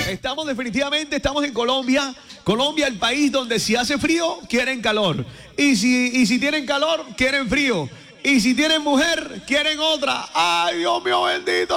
Estamos en Colombia. Colombia, el país donde si hace frío, quieren calor. Y si tienen calor, quieren frío. Y si tienen mujer, quieren otra. Ay, Dios mío bendito.